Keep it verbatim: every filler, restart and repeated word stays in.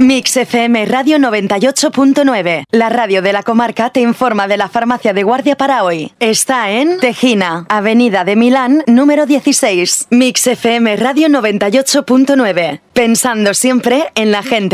Mix F M Radio noventa y ocho punto nueve. La radio de la comarca te informa de la farmacia de Guardia para hoy. Está en Tejina, Avenida de Milán, número dieciséis. Mix F M Radio noventa y ocho punto nueve. Pensando siempre en la gente.